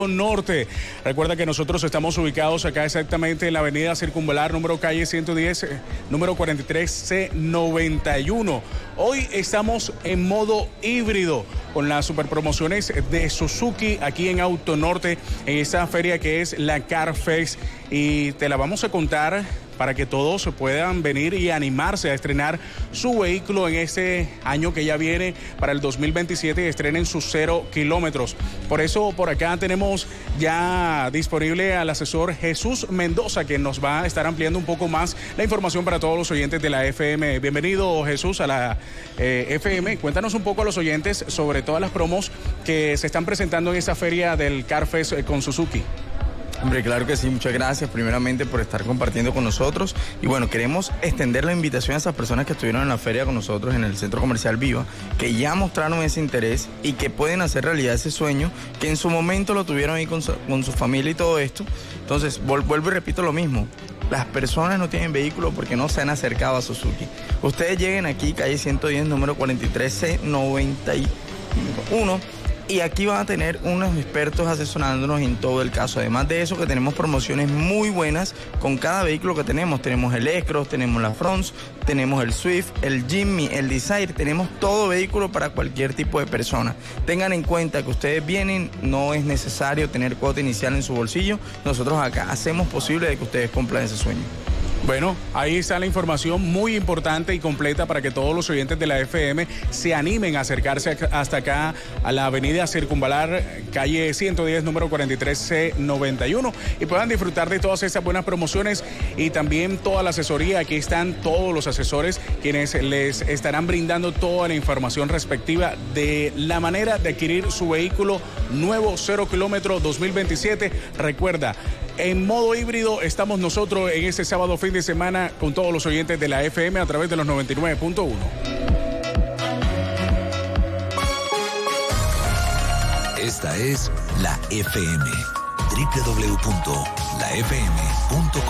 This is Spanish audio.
Norte. Recuerda que nosotros estamos ubicados acá exactamente en la avenida Circunvalar, calle 110, número 43C91. Hoy estamos en modo híbrido con las superpromociones de Suzuki aquí en Auto Norte, en esta feria que es la Car Fest, y te la vamos a contar para que todos puedan venir y animarse a estrenar su vehículo en este año que ya viene para el 2027 y estrenen sus 0 kilómetros. Por eso por acá tenemos ya disponible al asesor Jesús Mendoza, que nos va a estar ampliando un poco más la información para todos los oyentes de la FM. Bienvenido, Jesús, a la FM. Cuéntanos un poco a los oyentes sobre todas las promos que se están presentando en esta feria del Car Fest con Suzuki. Hombre, claro que sí, muchas gracias primeramente por estar compartiendo con nosotros. Y bueno, queremos extender la invitación a esas personas que estuvieron en la feria con nosotros en el Centro Comercial Viva, que ya mostraron ese interés y que pueden hacer realidad ese sueño, que en su momento lo tuvieron ahí con su familia y todo esto. Entonces, vuelvo y repito lo mismo. Las personas no tienen vehículo porque no se han acercado a Suzuki. Ustedes lleguen aquí, calle 110, número 43C91. Y aquí van a tener unos expertos asesorándonos en todo el caso. Además de eso, que tenemos promociones muy buenas con cada vehículo que tenemos. Tenemos el S-Cross, tenemos la Fronts, tenemos el Swift, el Jimmy, el Desire. Tenemos todo vehículo para cualquier tipo de persona. Tengan en cuenta que ustedes vienen, no es necesario tener cuota inicial en su bolsillo. Nosotros acá hacemos posible de que ustedes cumplan ese sueño. Bueno, ahí está la información muy importante y completa para que todos los oyentes de la FM se animen a acercarse hasta acá a la avenida Circunvalar, calle 110, número 43C91, y puedan disfrutar de todas estas buenas promociones y también toda la asesoría. Aquí están todos los asesores quienes les estarán brindando toda la información respectiva de la manera de adquirir su vehículo nuevo 0 kilómetro 2027. Recuerda, en modo híbrido estamos nosotros en este sábado fin de semana con todos los oyentes de la FM a través de los 99.1. Esta es la FM, www.lafm.com.